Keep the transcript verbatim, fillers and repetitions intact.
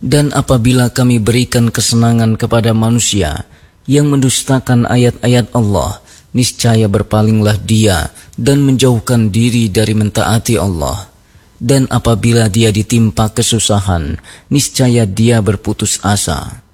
Dan apabila kami berikan kesenangan kepada manusia yang mendustakan ayat-ayat Allah, niscaya berpalinglah dia dan menjauhkan diri dari mentaati Allah. Dan apabila dia ditimpa kesusahan, niscaya dia berputus asa.